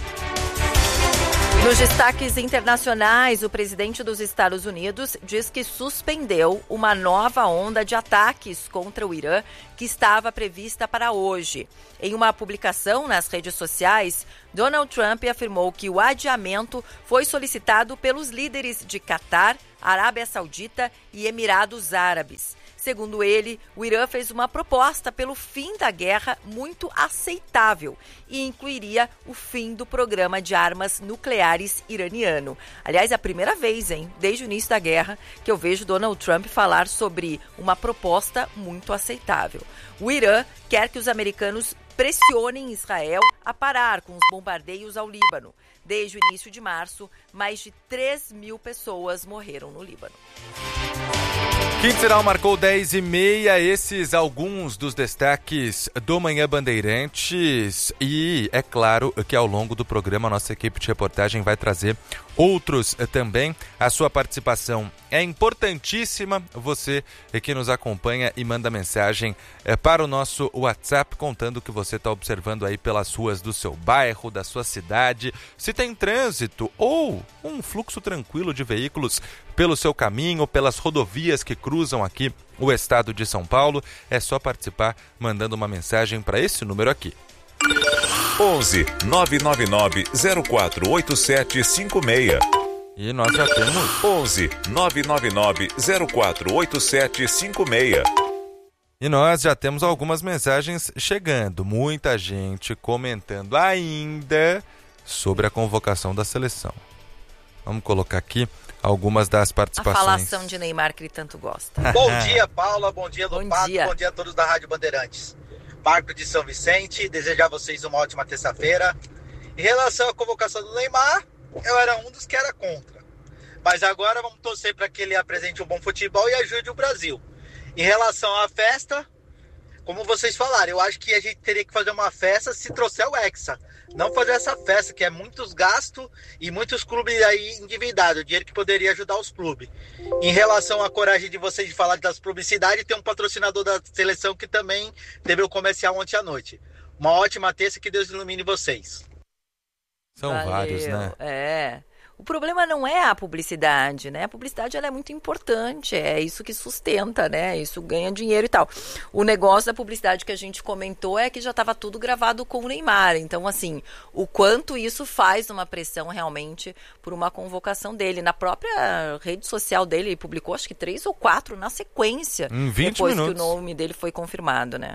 Nos destaques internacionais, o presidente dos Estados Unidos diz que suspendeu uma nova onda de ataques contra o Irã que estava prevista para hoje. Em uma publicação nas redes sociais, Donald Trump afirmou que o adiamento foi solicitado pelos líderes de Catar, Arábia Saudita e Emirados Árabes. Segundo ele, o Irã fez uma proposta pelo fim da guerra muito aceitável e incluiria o fim do programa de armas nucleares iraniano. Aliás, é a primeira vez, desde o início da guerra, que eu vejo Donald Trump falar sobre uma proposta muito aceitável. O Irã quer que os americanos pressionem Israel a parar com os bombardeios ao Líbano. Desde o início de março, mais de 3.000 pessoas morreram no Líbano. Quinto sinal marcou 10h30, esses alguns dos destaques do Manhã Bandeirantes, e é claro que ao longo do programa a nossa equipe de reportagem vai trazer outros também. A sua participação é importantíssima, você que nos acompanha e manda mensagem para o nosso WhatsApp contando o que você está observando aí pelas ruas do seu bairro, da sua cidade, se tem trânsito ou um fluxo tranquilo de veículos pelo seu caminho, pelas rodovias que cruzam aqui o estado de São Paulo. É só participar mandando uma mensagem para esse número aqui. 11 999 048756. E nós já temos 11 999 048756. E nós já temos algumas mensagens chegando, muita gente comentando ainda sobre a convocação da seleção. Vamos colocar aqui algumas das participações. A falação de Neymar que ele tanto gosta. Bom dia, Paula. Bom dia, Lopato. Bom dia a todos da Rádio Bandeirantes. Marco de São Vicente, desejar a vocês uma ótima terça-feira. Em relação à convocação do Neymar, eu era um dos que era contra. Mas agora vamos torcer para que ele apresente um bom futebol e ajude o Brasil. Em relação à festa, como vocês falaram, eu acho que a gente teria que fazer uma festa se trouxer o Hexa. Não fazer essa festa, que é muitos gastos e muitos clubes aí endividados, dinheiro que poderia ajudar os clubes. Em relação à coragem de vocês de falar das publicidades, tem um patrocinador da seleção que também teve o comercial ontem à noite. Uma ótima terça, que Deus ilumine vocês. São vários, né? É. O problema não é a publicidade, né? A publicidade ela é muito importante, é isso que sustenta, né? Isso ganha dinheiro e tal. O negócio da publicidade que a gente comentou é que já estava tudo gravado com o Neymar. Então, assim, o quanto isso faz uma pressão realmente por uma convocação dele. Na própria rede social dele, ele publicou acho que 3 ou 4 na sequência. Em 20 depois minutos. Que o nome dele foi confirmado, né?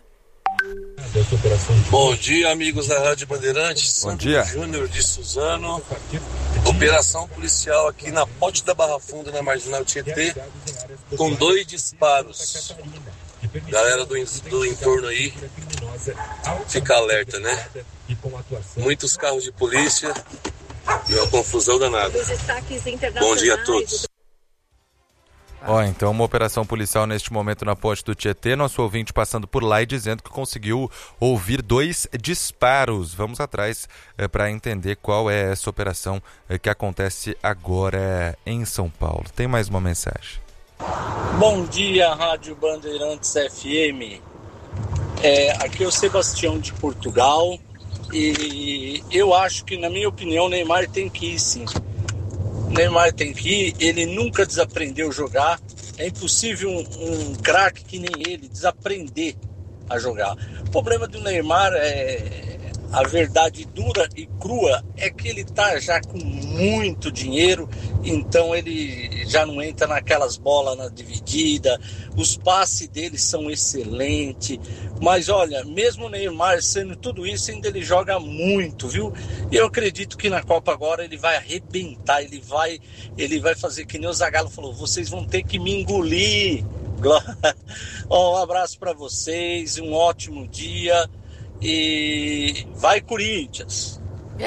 Bom dia, amigos da Rádio Bandeirantes. Bom dia. Júnior de Suzano. Operação policial aqui na Ponte da Barra Funda, na Marginal Tietê, com 2 disparos. Galera do entorno aí, fica alerta, né? Muitos carros de polícia e uma confusão danada. Bom dia a todos. Então uma operação policial neste momento na Ponte do Tietê, nosso ouvinte passando por lá e dizendo que conseguiu ouvir 2 disparos. Vamos atrás para entender qual é essa operação que acontece agora em São Paulo. Tem mais uma mensagem. Bom dia, Rádio Bandeirantes FM. Aqui é o Sebastião de Portugal e eu acho que, na minha opinião, o Neymar tem que ir sim. Neymar tem que ir, ele nunca desaprendeu a jogar. É impossível um craque que nem ele desaprender a jogar. O problema do Neymar a verdade dura e crua é que ele tá já com muito dinheiro então ele já não entra naquelas bolas na dividida, os passes dele são excelentes, mas olha, mesmo o Neymar sendo tudo isso, ainda ele joga muito, viu? Eu acredito que na Copa agora ele vai arrebentar, ele vai fazer que nem o Zagallo falou, vocês vão ter que me engolir. Um abraço para vocês, um ótimo dia e vai Corinthians!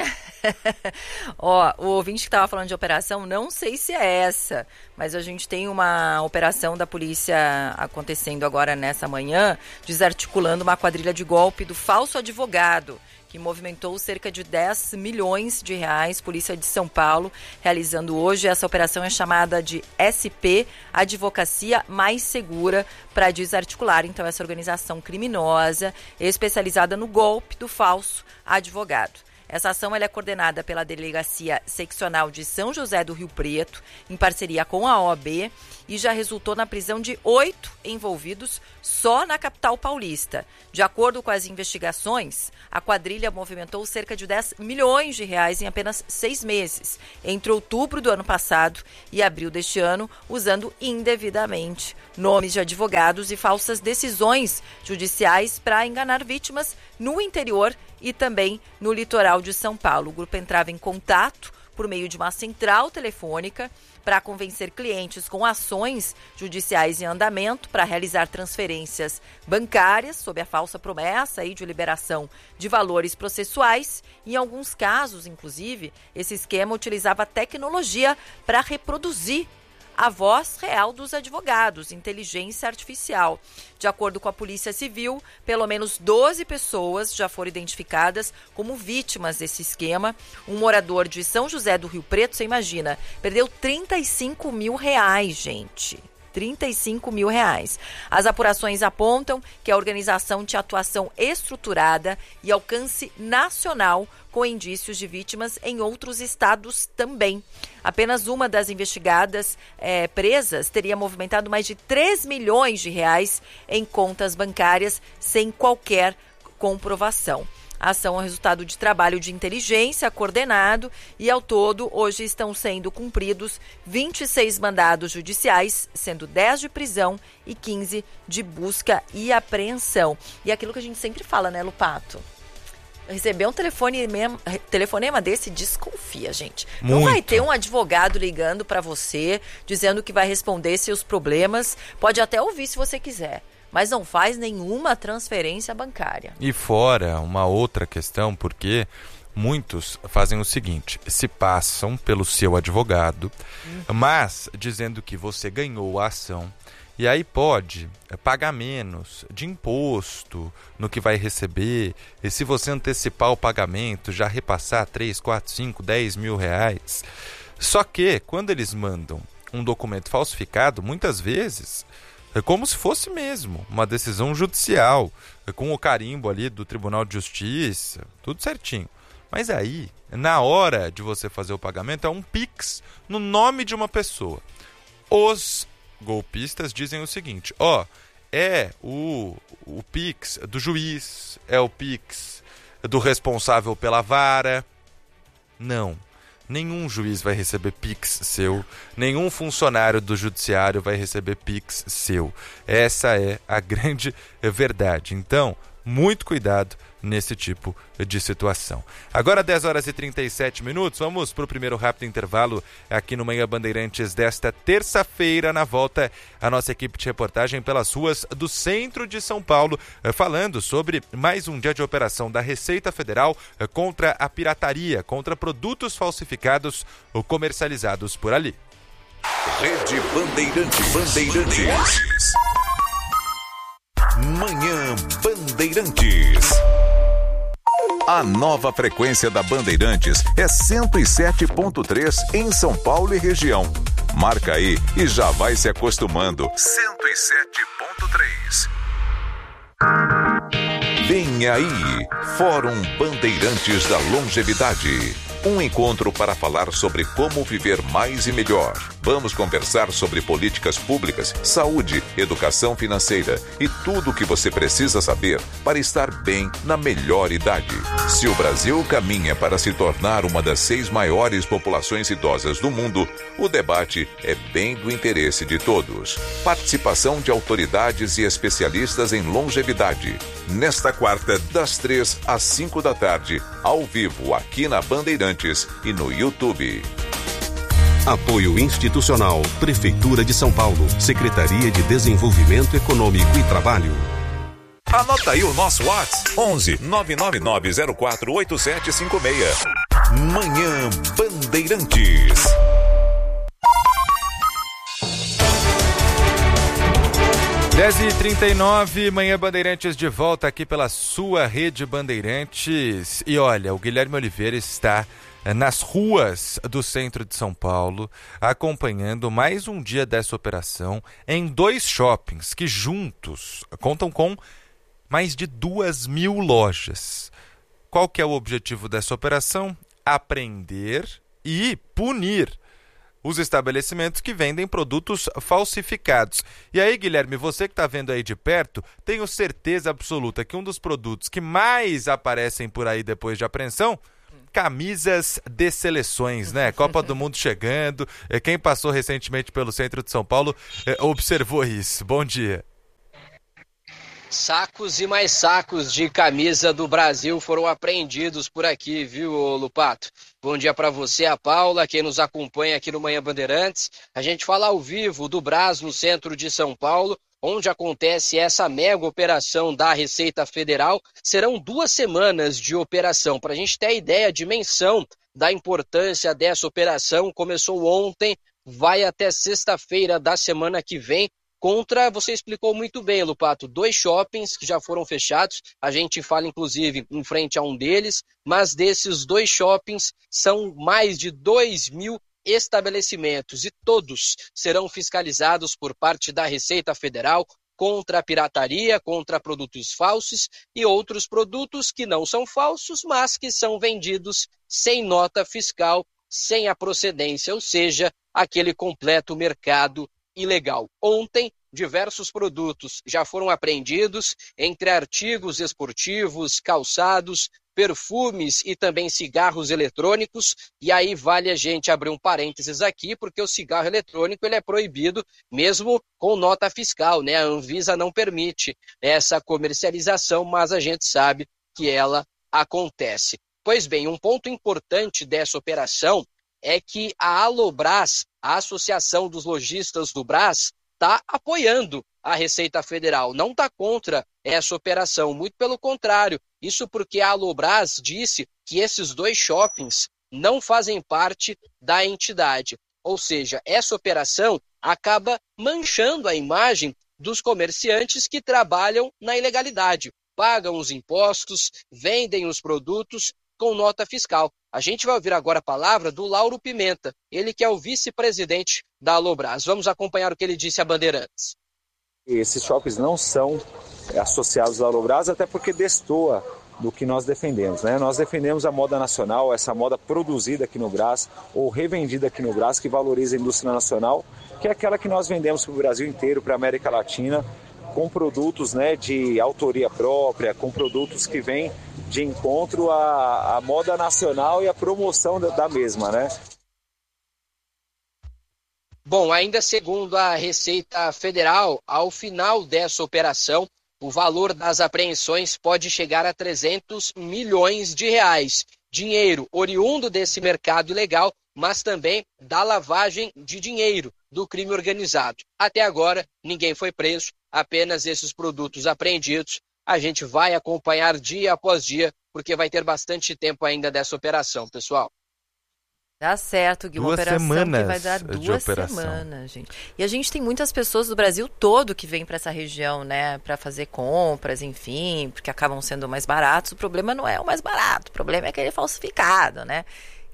Ó, o ouvinte que estava falando de operação, não sei se é essa, mas a gente tem uma operação da polícia acontecendo agora nessa manhã, desarticulando uma quadrilha de golpe do falso advogado, que movimentou cerca de 10 milhões de reais. Polícia de São Paulo realizando hoje. Essa operação é chamada de SP, Advocacia Mais Segura, para desarticular, então, essa organização criminosa especializada no golpe do falso advogado. Essa ação ela é coordenada pela Delegacia Seccional de São José do Rio Preto, em parceria com a OAB, e já resultou na prisão de 8 envolvidos só na capital paulista. De acordo com as investigações, a quadrilha movimentou cerca de 10 milhões de reais em apenas 6 meses, entre outubro do ano passado e abril deste ano, usando indevidamente nomes de advogados e falsas decisões judiciais para enganar vítimas no interior e também no litoral de São Paulo. O grupo entrava em contato por meio de uma central telefônica para convencer clientes com ações judiciais em andamento para realizar transferências bancárias sob a falsa promessa aí de liberação de valores processuais. Em alguns casos, inclusive, esse esquema utilizava tecnologia para reproduzir a voz real dos advogados, inteligência artificial. De acordo com a Polícia Civil, pelo menos 12 pessoas já foram identificadas como vítimas desse esquema. Um morador de São José do Rio Preto, você imagina, perdeu 35 mil reais, gente. 35 mil reais. As apurações apontam que a organização tinha atuação estruturada e alcance nacional, com indícios de vítimas em outros estados também. Apenas uma das investigadas presas teria movimentado mais de 3 milhões de reais em contas bancárias sem qualquer comprovação. A ação é o resultado de trabalho de inteligência coordenado e, ao todo, hoje estão sendo cumpridos 26 mandados judiciais, sendo 10 de prisão e 15 de busca e apreensão. E aquilo que a gente sempre fala, né, Lupato? Receber um telefonema desse, desconfia, gente. Muito. Não vai ter um advogado ligando para você, dizendo que vai responder seus problemas. Pode até ouvir se você quiser, mas não faz nenhuma transferência bancária. E fora uma outra questão, porque muitos fazem o seguinte, se passam pelo seu advogado, mas dizendo que você ganhou a ação, e aí pode pagar menos de imposto no que vai receber, e se você antecipar o pagamento, já repassar 3, 4, 5, 10 mil reais. Só que quando eles mandam um documento falsificado, muitas vezes é como se fosse mesmo uma decisão judicial, com o carimbo ali do Tribunal de Justiça, tudo certinho. Mas aí, na hora de você fazer o pagamento, é um Pix no nome de uma pessoa. Os golpistas dizem o seguinte, é o Pix do juiz, é o Pix do responsável pela vara. Não. Nenhum juiz vai receber Pix seu, nenhum funcionário do judiciário vai receber Pix seu. Essa é a grande verdade. Então, muito cuidado nesse tipo de situação. Agora 10 horas e 37 minutos, vamos para o primeiro rápido intervalo aqui no Manhã Bandeirantes desta terça-feira. Na volta, a nossa equipe de reportagem pelas ruas do centro de São Paulo, falando sobre mais um dia de operação da Receita Federal contra a pirataria, contra produtos falsificados ou comercializados por ali. Rede Bandeirantes. Manhã Bandeirantes. A nova frequência da Bandeirantes é 107.3 em São Paulo e região. Marca aí e já vai se acostumando. 107.3. Vem aí, Fórum Bandeirantes da Longevidade. Um encontro para falar sobre como viver mais e melhor. Vamos conversar sobre políticas públicas, saúde, educação financeira e tudo o que você precisa saber para estar bem na melhor idade. Se o Brasil caminha para se tornar uma das 6 maiores populações idosas do mundo, o debate é bem do interesse de todos. Participação de autoridades e especialistas em longevidade. Nesta quarta, das 3 às 5 da tarde, ao vivo aqui na Bandeirantes e no YouTube. Apoio institucional, Prefeitura de São Paulo, Secretaria de Desenvolvimento Econômico e Trabalho. Anota aí o nosso WhatsApp, 11 999 048756. Manhã Bandeirantes. Dez e 39, Manhã Bandeirantes de volta aqui pela sua rede Bandeirantes. E olha, o Guilherme Oliveira está nas ruas do centro de São Paulo, acompanhando mais um dia dessa operação em 2 shoppings que juntos contam com mais de 2.000 lojas. Qual que é o objetivo dessa operação? Apreender e punir os estabelecimentos que vendem produtos falsificados. E aí, Guilherme, você que está vendo aí de perto, tenho certeza absoluta que um dos produtos que mais aparecem por aí depois de apreensão, camisas de seleções, né? Copa do Mundo chegando. Quem passou recentemente pelo centro de São Paulo observou isso. Bom dia. Sacos e mais sacos de camisa do Brasil foram apreendidos por aqui, viu, Lupato? Bom dia para você, a Paula, quem nos acompanha aqui no Manhã Bandeirantes. A gente fala ao vivo do Brás, no centro de São Paulo, onde acontece essa mega operação da Receita Federal. Serão 2 semanas de operação. Para a gente ter a ideia, a dimensão da importância dessa operação, começou ontem, vai até sexta-feira da semana que vem. Você explicou muito bem, Lupato, 2 shoppings que já foram fechados, a gente fala inclusive em frente a um deles, mas desses 2 shoppings são mais de 2.000 estabelecimentos e todos serão fiscalizados por parte da Receita Federal contra a pirataria, contra produtos falsos e outros produtos que não são falsos, mas que são vendidos sem nota fiscal, sem a procedência, ou seja, aquele completo mercado ilegal. Ontem, diversos produtos já foram apreendidos, entre artigos esportivos, calçados, perfumes e também cigarros eletrônicos. E aí vale a gente abrir um parênteses aqui, porque o cigarro eletrônico ele é proibido mesmo com nota fiscal, né? A Anvisa não permite essa comercialização, mas a gente sabe que ela acontece. Pois bem, um ponto importante dessa operação é que a Alobras, a Associação dos Lojistas do Brás, está apoiando a Receita Federal, não está contra essa operação, muito pelo contrário. Isso porque a Alobras disse que esses 2 shoppings não fazem parte da entidade. Ou seja, essa operação acaba manchando a imagem dos comerciantes que trabalham na ilegalidade, pagam os impostos, vendem os produtos com nota fiscal. A gente vai ouvir agora a palavra do Lauro Pimenta, ele que é o vice-presidente da Alobras. Vamos acompanhar o que ele disse a Bandeirantes. Esses shoppings não são associados à Alobras, até porque destoa do que nós defendemos, né? Nós defendemos a moda nacional, essa moda produzida aqui no Brás ou revendida aqui no Brás, que valoriza a indústria nacional, que é aquela que nós vendemos para o Brasil inteiro, para a América Latina, com produtos, né, de autoria própria, com produtos que vêm de encontro à moda nacional e à promoção da mesma, né? Bom, ainda segundo a Receita Federal, ao final dessa operação, o valor das apreensões pode chegar a 300 milhões de reais. Dinheiro oriundo desse mercado ilegal, mas também da lavagem de dinheiro do crime organizado. Até agora, ninguém foi preso, apenas esses produtos apreendidos. A gente vai acompanhar dia após dia, porque vai ter bastante tempo ainda dessa operação, pessoal. Tá certo, Gui, uma operação que vai dar 2 semanas, gente. E a gente tem muitas pessoas do Brasil todo que vêm para essa região, né, para fazer compras, enfim, porque acabam sendo mais baratos. O problema não é o mais barato, o problema é aquele falsificado, né?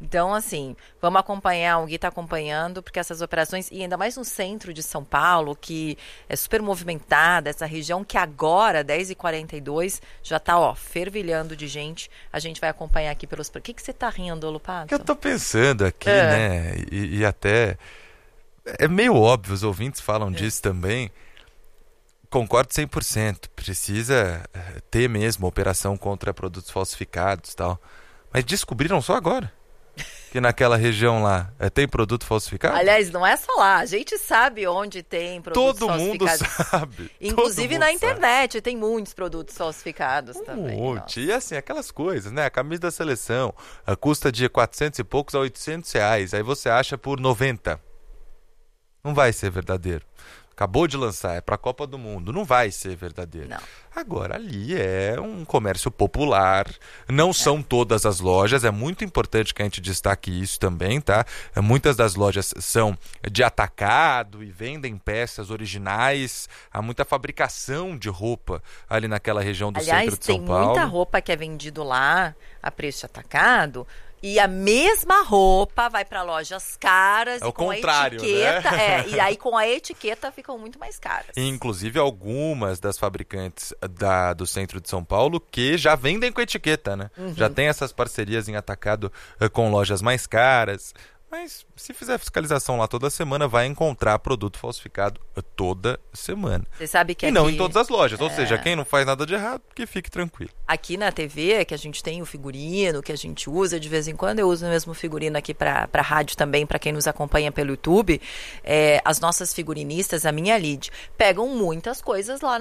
Então, assim, vamos acompanhar, o Gui está acompanhando, porque essas operações, e ainda mais no centro de São Paulo, que é super movimentada, essa região que agora, 10h42, já está, fervilhando de gente. A gente vai acompanhar aqui pelos... O que você está rindo, Lupato? Que eu tô pensando aqui, né, e até... É meio óbvio, os ouvintes falam disso também. Concordo 100%. Precisa ter mesmo operação contra produtos falsificados e tal. Mas descobriram só agora que naquela região lá tem produto falsificado? Aliás, não é só lá. A gente sabe onde tem produtos falsificados. Todo mundo sabe. Inclusive na internet tem muitos produtos falsificados também. Monte. E assim, aquelas coisas, né? A camisa da seleção custa de 400 e poucos a R$800. Aí você acha por 90. Não vai ser verdadeiro. Acabou de lançar, é para a Copa do Mundo. Não vai ser verdadeiro. Não. Agora, ali é um comércio popular. Não são todas as lojas. É muito importante que a gente destaque isso também, tá? Muitas das lojas são de atacado e vendem peças originais. Há muita fabricação de roupa ali naquela região do centro de São Paulo. Aliás, tem muita roupa que é vendido lá a preço atacado. E a mesma roupa vai para lojas caras é e o com contrário, a etiqueta. Né? E aí com a etiqueta ficam muito mais caras. Inclusive algumas das fabricantes do centro de São Paulo que já vendem com etiqueta, né? Uhum. Já tem essas parcerias em atacado com lojas mais caras. Mas se fizer fiscalização lá toda semana, vai encontrar produto falsificado toda semana. Você sabe que e aqui... não em todas as lojas. Ou seja, quem não faz nada de errado, que fique tranquilo. Aqui na TV, que a gente tem o figurino, que a gente usa de vez em quando, eu uso o mesmo figurino aqui para rádio também, para quem nos acompanha pelo YouTube. As nossas figurinistas, a minha lead, pegam muitas coisas lá